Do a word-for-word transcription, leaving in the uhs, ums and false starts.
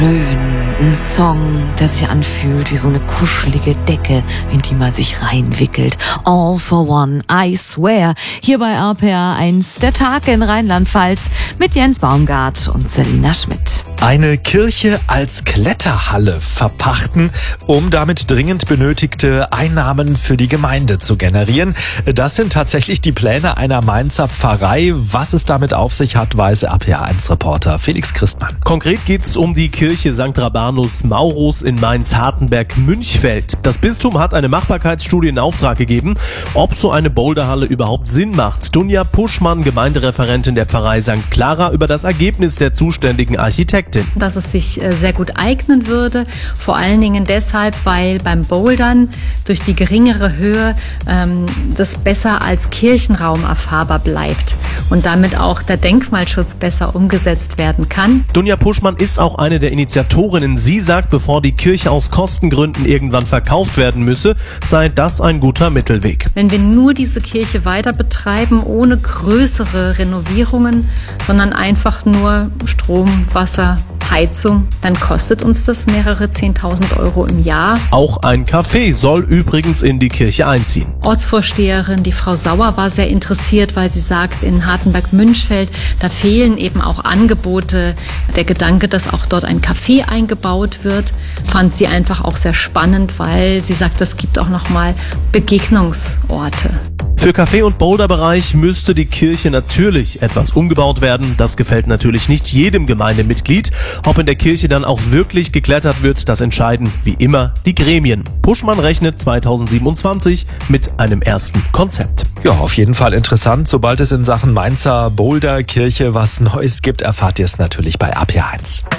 Ein Song, der sich anfühlt wie so eine kuschelige Decke, in die man sich reinwickelt. All for One, I Swear. Hier bei R P R eins, der Tag in Rheinland-Pfalz mit Jens Baumgart und Selina Schmidt. Eine Kirche als Kletterhalle verpachten, um damit dringend benötigte Einnahmen für die Gemeinde zu generieren. Das sind tatsächlich die Pläne einer Mainzer Pfarrei. Was es damit auf sich hat, weiß R P R eins Reporter Felix Christmann. Konkret geht es um die Kirche Sankt Rabanus Maurus in Mainz-Hartenberg-Münchfeld. Das Bistum hat eine Machbarkeitsstudie in Auftrag gegeben, ob so eine Boulderhalle überhaupt Sinn macht. Dunja Puschmann, Gemeindereferentin der Pfarrei Sankt Clara, über das Ergebnis der zuständigen Architektin. Dass es sich sehr gut eignen würde, vor allen Dingen deshalb, weil beim Bouldern durch die geringere Höhe ähm, das besser als Kirchenraum erfahrbar bleibt und damit auch der Denkmalschutz besser umgesetzt werden kann. Dunja Puschmann ist auch eine der Initiatorinnen. Sie sagt, bevor die Kirche aus Kostengründen irgendwann verkauft werden müsse, sei das ein guter Mittelweg. Wenn wir nur diese Kirche weiter betreiben, ohne größere Renovierungen, sondern einfach nur Strom, Wasser, Heizung, dann kostet uns das mehrere zehntausend Euro im Jahr. Auch ein Café soll übrigens in die Kirche einziehen. Ortsvorsteherin, die Frau Sauer, war sehr interessiert, weil sie sagt, in Hartenberg-Münchfeld, da fehlen eben auch Angebote. Der Gedanke, dass auch dort ein Café eingebaut wird, fand sie einfach auch sehr spannend, weil sie sagt, es gibt auch nochmal Begegnungsorte. Für Café- und Boulderbereich müsste die Kirche natürlich etwas umgebaut werden. Das gefällt natürlich nicht jedem Gemeindemitglied. Ob in der Kirche dann auch wirklich geklettert wird, das entscheiden wie immer die Gremien. Puschmann rechnet zweitausendsiebenundzwanzig mit einem ersten Konzept. Ja, auf jeden Fall interessant. Sobald es in Sachen Mainzer Boulderkirche was Neues gibt, erfahrt ihr es natürlich bei R P R eins.